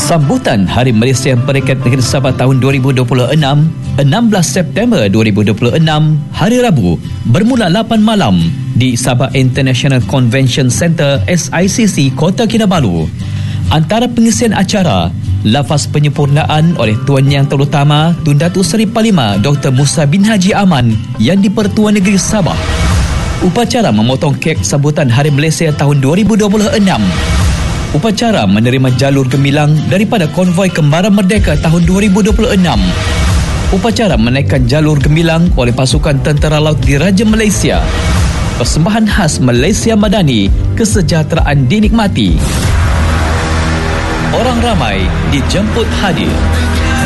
Sambutan Hari Malaysia Peringkat Negeri Sabah tahun 2026, 16 September 2026, Hari Rabu, bermula 8 malam di Sabah International Convention Centre SICC, Kota Kinabalu. Antara pengisian acara, lafaz penyempurnaan oleh Tuan Yang Terutama Tun Datuk Seri Parlimen Dr. Musa bin Haji Aman yang di-Pertuan Negeri Sabah. Upacara memotong kek sambutan Hari Malaysia tahun 2026. Upacara menerima jalur gemilang daripada konvoi Kembaran Merdeka tahun 2026. Upacara menaikkan jalur gemilang oleh pasukan Tentera Laut Diraja Malaysia. Persembahan khas Malaysia Madani, kesejahteraan dinikmati. Orang ramai dijemput hadir.